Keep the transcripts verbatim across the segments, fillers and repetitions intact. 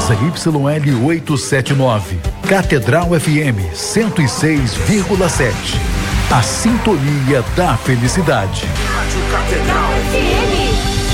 Z Y L oitocentos e setenta e nove. Catedral F M cento e seis vírgula sete. A sintonia da felicidade. Rádio Catedral F M.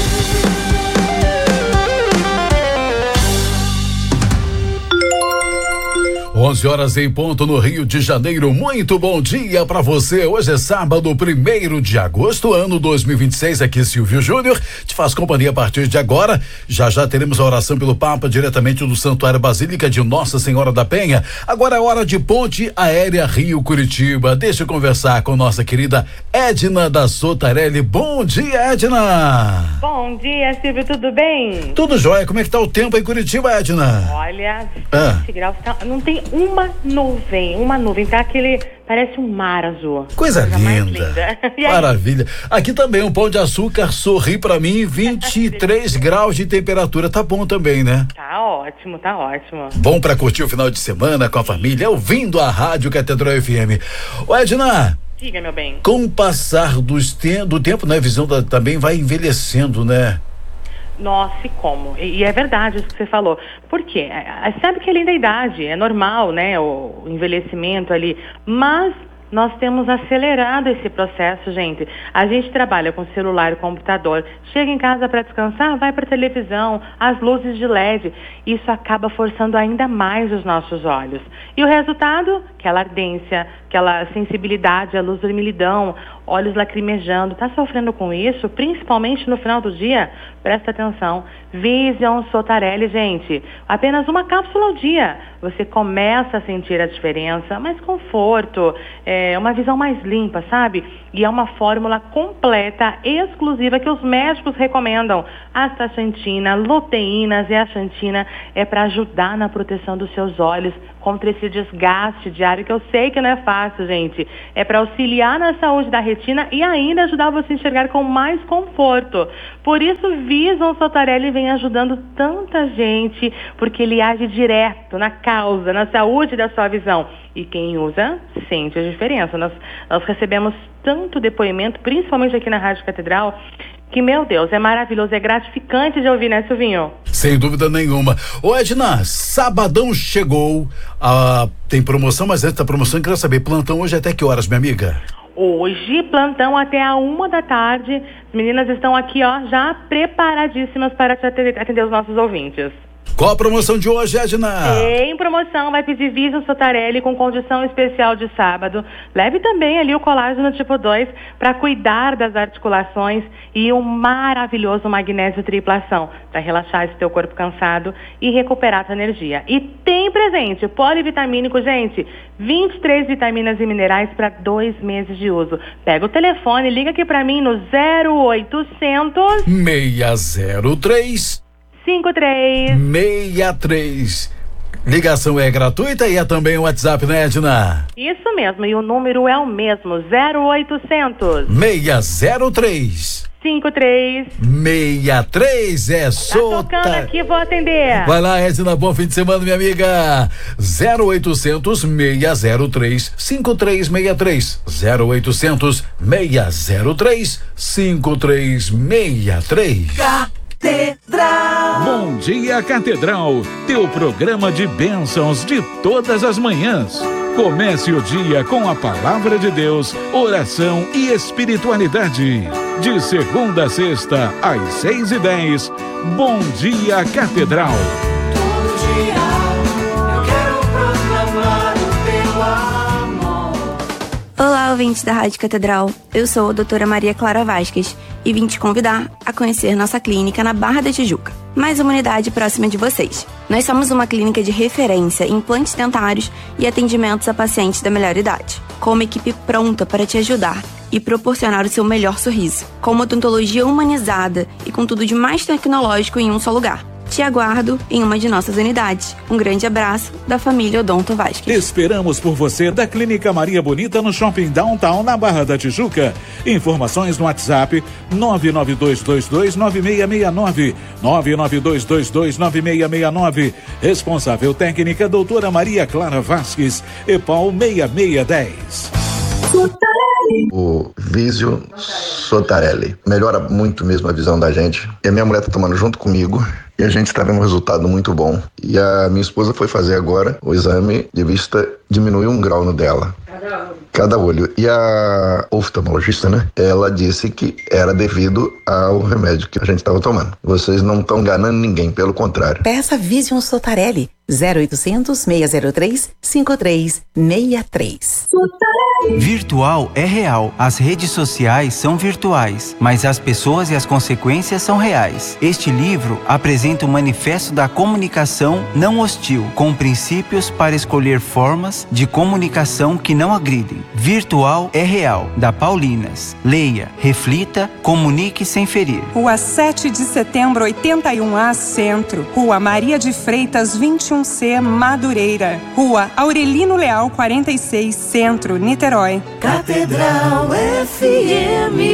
onze horas em ponto no Rio de Janeiro. Muito bom dia para você. Hoje é sábado, primeiro de agosto, ano dois mil e vinte e seis. Aqui Silvio Júnior te faz companhia a partir de agora. Já já teremos a oração pelo Papa diretamente do Santuário Basílica de Nossa Senhora da Penha. Agora é hora de Ponte Aérea Rio Curitiba. Deixa eu conversar com nossa querida Edna da Sotarelli. Bom dia, Edna. Bom dia, Silvio, tudo bem? Tudo jóia. Como é que tá o tempo em Curitiba, Edna? Olha, ah. vinte graus, tá, não tem uma nuvem, uma nuvem, tá aquele, parece um mar azul. Coisa, Coisa linda, maravilha. Aqui também um Pão de Açúcar sorri pra mim, vinte e três graus de temperatura, tá bom também, né? Tá ótimo, tá ótimo. Bom pra curtir o final de semana com a família, ouvindo a Rádio Catedral F M. Ô Edna, diga, meu bem. Com o passar dos te- do tempo, né, a visão da, também vai envelhecendo, né? Nossa, e como? E, e é verdade isso que você falou. Por quê? É, sabe que além da idade, é normal, né, o, o envelhecimento ali, mas nós temos acelerado esse processo, gente. A gente trabalha com celular e computador, chega em casa para descansar, vai para televisão, as luzes de L E D. Isso acaba forçando ainda mais os nossos olhos. E o resultado? Aquela ardência, aquela sensibilidade à luz vermelhidão, olhos lacrimejando. Está sofrendo com isso, principalmente no final do dia? Presta atenção. Vision Sotarelli, gente. Apenas uma cápsula ao dia. Você começa a sentir a diferença, mais conforto, é, uma visão mais limpa, sabe? E é uma fórmula completa, exclusiva, que os médicos recomendam. Astaxantina, luteína, zeaxantina, é para ajudar na proteção dos seus olhos contra esse desgaste diário, que eu sei que não é fácil, gente. É para auxiliar na saúde da retina e ainda ajudar você a enxergar com mais conforto. Por isso, Vision Sotarelli vem ajudando tanta gente, porque ele age direto na causa, na saúde da sua visão. E quem usa, sente a diferença. Nós, nós recebemos tanto depoimento, principalmente aqui na Rádio Catedral, que, meu Deus, é maravilhoso, é gratificante de ouvir, né, Silvinho? Sem dúvida nenhuma. Ô Edna, sabadão chegou, ah, tem promoção, mas antes da promoção eu queria saber, plantão hoje até que horas, minha amiga? Hoje, plantão até a uma da tarde. As meninas estão aqui, ó, já preparadíssimas para te atender, atender os nossos ouvintes. Qual a promoção de hoje, Edna? Tem promoção, vai pedir Vision Sotarelli com condição especial de sábado. Leve também ali o colágeno tipo dois para cuidar das articulações e um maravilhoso magnésio triplação para relaxar esse teu corpo cansado e recuperar a tua energia. E tem presente polivitamínico, gente, vinte e três vitaminas e minerais para dois meses de uso. Pega o telefone, liga aqui para mim no zero oitocentos seis zero três cinco três seis três. Ligação é gratuita e é também o WhatsApp, né, Edna? Isso mesmo, e o número é o mesmo, zero oitocentos seis zero três cinco três seis três. É solta. Tá tocando aqui, vou atender. Vai lá, Edna, bom fim de semana, minha amiga. zero oitocentos seis zero três cinco três seis três. zero oitocentos seis zero três cinco três seis três. Catedral. Bom dia, Catedral, teu programa de bênçãos de todas as manhãs. Comece o dia com a palavra de Deus, oração e espiritualidade. De segunda a sexta, às seis e dez. Bom dia, Catedral. Todo dia eu quero proclamar o teu amor. Olá, ouvintes da Rádio Catedral. Eu sou a doutora Maria Clara Vasquez e vim te convidar a conhecer nossa clínica na Barra da Tijuca, mais uma unidade próxima de vocês. Nós somos uma clínica de referência em implantes dentários e atendimentos a pacientes da melhor idade, com uma equipe pronta para te ajudar e proporcionar o seu melhor sorriso, com uma odontologia humanizada e com tudo de mais tecnológico em um só lugar. Te aguardo em uma de nossas unidades. Um grande abraço da família Odonto Vasquez. Esperamos por você da Clínica Maria Bonita no Shopping Downtown, na Barra da Tijuca. Informações no WhatsApp nove nove dois dois dois nove seis seis nove, nove nove dois dois dois nove seis seis nove. Responsável técnica doutora Maria Clara Vasquez, EPAL seis seis um zero. O Vision Sotarelli melhora muito mesmo a visão da gente. E a minha mulher tá tomando junto comigo. e a gente está vendo um resultado muito bom. E a minha esposa foi fazer agora o exame de vista, diminuiu um grau no dela. Cada olho. E a oftalmologista, né? Ela disse que era devido ao remédio que a gente estava tomando. Vocês não estão enganando ninguém, pelo contrário. Peça Vision Sotarelli, zero oitocentos, seis zero três, cinco três seis três. Virtual é real. As redes sociais são virtuais, mas as pessoas e as consequências são reais. Este livro apresenta o manifesto da comunicação não hostil, com princípios para escolher formas de comunicação que não agridem. Virtual é real, da Paulinas. Leia, reflita, comunique sem ferir. Rua sete de setembro, oitenta e um A, Centro. Rua Maria de Freitas, vinte e um C, Madureira. Rua Aurelino Leal, quarenta e seis, Centro, Niterói. Catedral F M.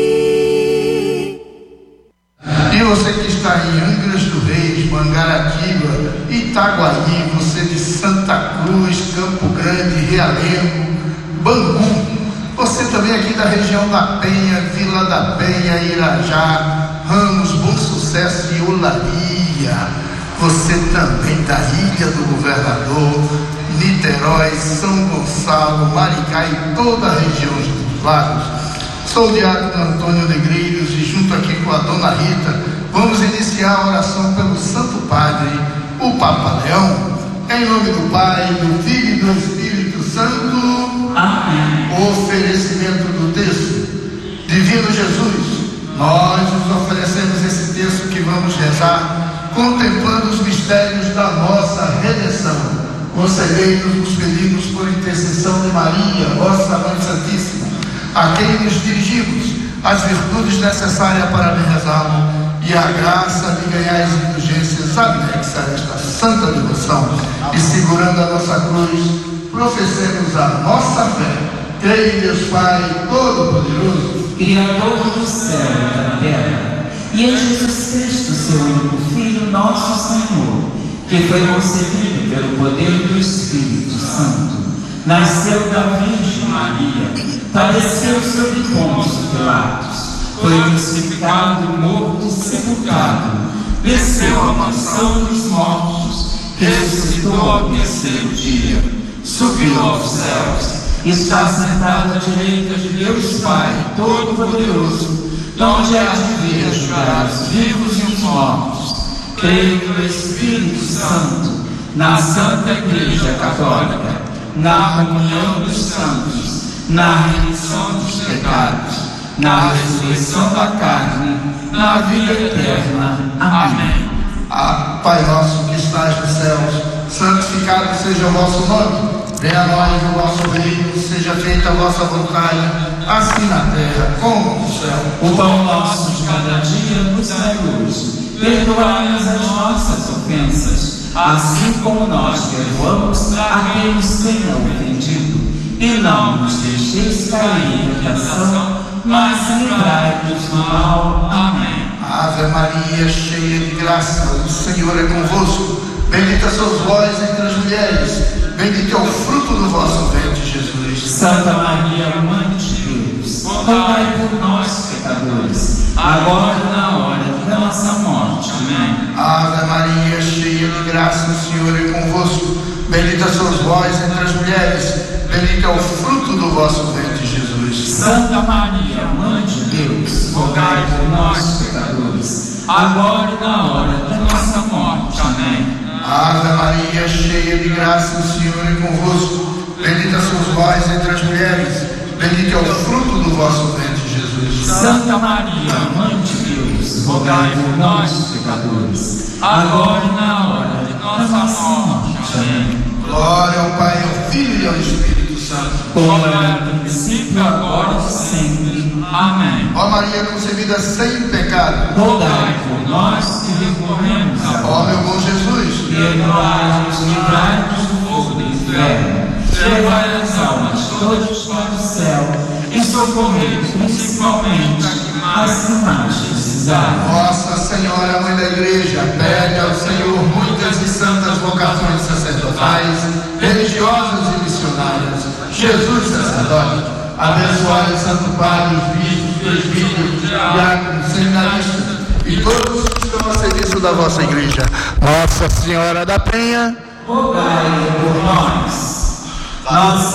E você que está em Angras do Reis, Mangaratiba, Itaguaí, você de Santa Cruz, Campo Grande, Realengo, Bangu, você também aqui da região da Penha, Vila da Penha, Irajá, Ramos, Bom Sucesso e Olaria, você também da Ilha do Governador, Niterói, São Gonçalo, Maricá e toda a região dos lagos. Sou o diácono Antônio Negreiros e junto aqui com a dona Rita, vamos iniciar a oração pelo Santo Padre, o Papa Leão. Em nome do Pai, do Filho e do Espírito Santo. Amém. O oferecimento do texto. Divino Jesus, nós nos oferecemos esse texto que vamos rezar, contemplando os mistérios da nossa redenção. Concedei-nos, os pedimos por intercessão de Maria, vossa Mãe Santíssima, a quem nos dirigimos, as virtudes necessárias para bem rezá-lo e a graça de ganhar as indulgências anexas a esta santa devoção. E segurando a nossa cruz, professemos a nossa fé. Creio em Deus Pai Todo-Poderoso, Criador do céu e da terra, e em Jesus Cristo, seu único Filho, nosso Senhor, que foi concebido pelo poder do Espírito Santo, nasceu da Virgem Maria, padeceu sob Pôncio Pilatos, foi crucificado, morto e sepultado, desceu à mansão dos mortos, ressuscitou ao terceiro dia, subiu aos céus, está sentado à direita de Deus Pai Todo-Poderoso, de onde há de vir julgar os vivos e os mortos. Creio no Espírito Santo, na Santa Igreja Católica, na comunhão dos santos, na remissão dos pecados, na ressurreição da carne, na vida eterna. Amém. Ah, Pai nosso que estás nos céus, santificado seja o vosso nome. Venha a nós o vosso reino, seja feita a vossa vontade, assim na terra como no céu. O pão nosso de cada dia nos dai hoje. Perdoai-nos as nossas ofensas, assim como nós perdoamos a quem nos tenha ofendido. E não nos deixeis cair em tentação, mas livrai-nos do mal. Amém. Ave Maria, cheia de graça, o Senhor é convosco. Bendita sois vós entre as mulheres, bendito é o fruto do vosso ventre, Jesus. Santa Maria, Mãe de Deus, rogai por nós, pecadores, agora e na hora da nossa morte. Amém. Ave Maria, cheia de graça, o Senhor é convosco. Bendita sois vós entre as mulheres, bendito é o fruto do vosso ventre, Jesus. Santa Maria, Mãe de Deus, rogai por nós, pecadores, agora e na hora da nossa morte. Amém. Ave Maria, cheia de graça, o Senhor é convosco. Bendita sois vós entre as mulheres, bendito é o fruto do vosso ventre, Jesus. Santa Maria, Mãe de Deus, rogai por nós, pecadores, agora e na hora de nossa morte. Amém. Glória ao Pai, ao Filho e ao Espírito Santo, como era no princípio, agora e sempre. Amém. Ó Maria concebida sem pecado, rogai por nós que recorremos a vós. Ó meu bom Jesus, perdoai-nos, livrai-nos do fogo do inferno, levai as almas todas para o céu e socorrei principalmente as que mais precisarem. Nossa Senhora, Mãe da Igreja, pede ao Senhor muitas e santas vocações sacerdotais, religiosas e missionárias. Jesus sacerdote, abençoai o Santo Padre, os bispos, presbíteros, diáconos, seminaristas e e todos que estão a serviço da vossa igreja. Nossa Senhora da Penha, rogai por nós. Nós